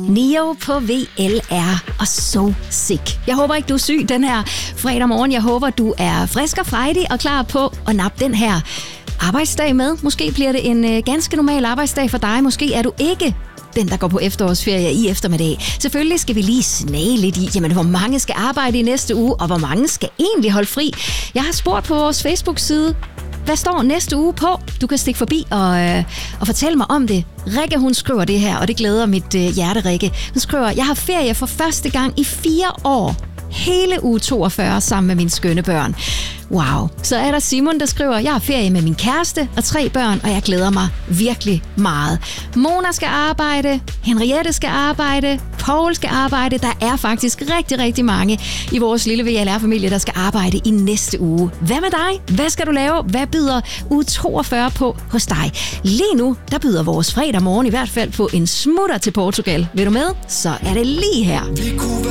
Neo på VLR og So Sick. Jeg håber ikke, du er syg den her fredag morgen. Jeg håber, du er frisk og frejdig og klar på at nappe den her arbejdsdag med. Måske bliver det en ganske normal arbejdsdag for dig. Måske er du ikke den, der går på efterårsferie i eftermiddag. Selvfølgelig skal vi lige snage lidt i, jamen, hvor mange skal arbejde i næste uge, og hvor mange skal egentlig holde fri. Jeg har spurgt på vores Facebook-side, hvad står næste uge på? Du kan stikke forbi og fortælle mig om det. Rikke, hun skriver det her, og det glæder mit hjerte, Rikke. Hun skriver, jeg har ferie for første gang i 4 år. Hele uge 42 sammen med mine skønne børn. Wow. Så er der Simon, der skriver, jeg har ferie med min kæreste og 3 børn, og jeg glæder mig virkelig meget. Mona skal arbejde, Henriette skal arbejde, Paul skal arbejde. Der er faktisk rigtig, rigtig mange i vores lille VLR-familie, der skal arbejde i næste uge. Hvad med dig? Hvad skal du lave? Hvad byder uge 42 på hos dig? Lige nu, der byder vores fredag morgen i hvert fald på en smutter til Portugal. Vil du med? Så er det lige her.